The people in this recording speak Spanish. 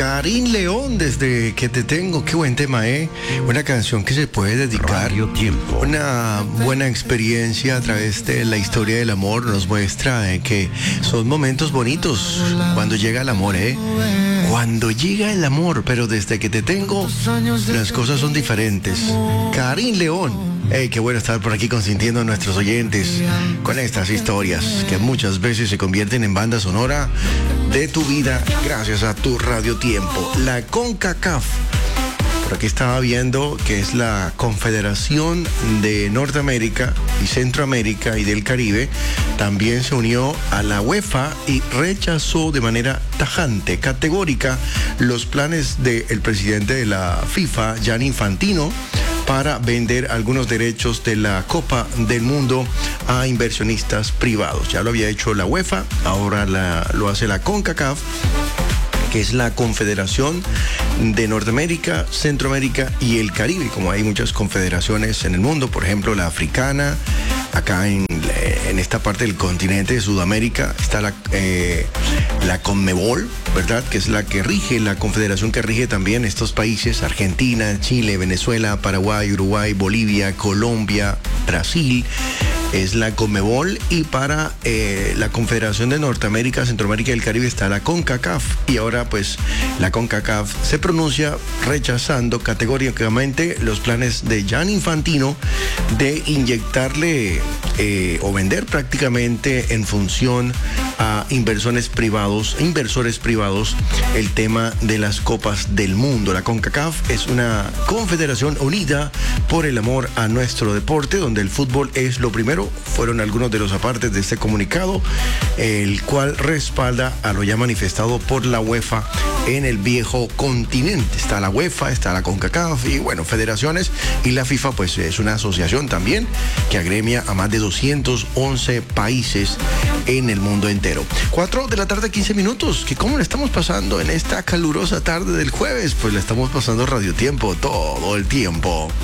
Karin León, desde que te tengo, qué buen tema, una canción que se puede dedicar. Radio Tiempo. Una buena experiencia a través de la historia del amor nos muestra que son momentos bonitos cuando llega el amor, Cuando llega el amor, pero desde que te tengo, las cosas son diferentes. Karin León. Qué bueno estar por aquí consintiendo a nuestros oyentes con estas historias que muchas veces se convierten en banda sonora de tu vida gracias a tu Radio Tiempo. La CONCACAF. Por aquí estaba viendo que es la Confederación de Norteamérica y Centroamérica y del Caribe. También se unió a la UEFA y rechazó de manera tajante, categórica, los planes del presidente de la FIFA, Gianni Infantino, para vender algunos derechos de la Copa del Mundo a inversionistas privados. Ya lo había hecho la UEFA, ahora lo hace la CONCACAF, que es la Confederación de Norteamérica, Centroamérica y el Caribe. Como hay muchas confederaciones en el mundo, por ejemplo la africana, acá en esta parte del continente de Sudamérica está la CONMEBOL, ¿verdad? Que es la que rige, la confederación que rige también estos países: Argentina, Chile, Venezuela, Paraguay, Uruguay, Bolivia, Colombia, Brasil. Es la CONMEBOL, y para la Confederación de Norteamérica, Centroamérica y el Caribe está la CONCACAF. Y ahora pues la CONCACAF se pronuncia rechazando categóricamente los planes de Gianni Infantino de inyectarle o vender prácticamente en función a inversores privados el tema de las copas del mundo. La CONCACAF es una confederación unida por el amor a nuestro deporte, donde el fútbol es lo primero. Fueron algunos de los apartes de este comunicado, el cual respalda a lo ya manifestado por la UEFA en el viejo continente. Está la UEFA, está la CONCACAF y bueno, federaciones, y la FIFA pues es una asociación también que agremia a más de 211 países en el mundo entero. 4 de la tarde, 15 minutos. ¿Cómo le estamos pasando en esta calurosa tarde del jueves? Pues le estamos pasando Radio Tiempo todo el tiempo.